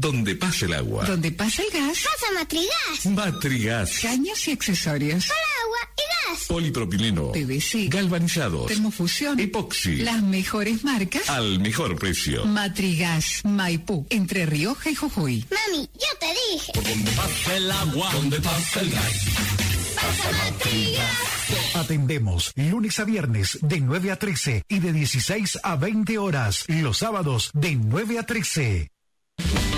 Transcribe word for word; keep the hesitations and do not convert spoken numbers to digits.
donde pasa el agua. Donde pasa el gas. Pasa Matrigas. Matrigas. Caños y accesorios. Para agua y gas. Polipropileno. P V C. Galvanizados. Termofusión. Epoxi. Las mejores marcas. Al mejor precio. Matrigas. Maipú. Entre Rioja y Jujuy. Mami, yo te dije. Por donde pasa el agua. Donde pasa el gas. Pasa Matrigas. Atendemos lunes a viernes de nueve a trece y de dieciséis a veinte horas. Los sábados de nueve a trece.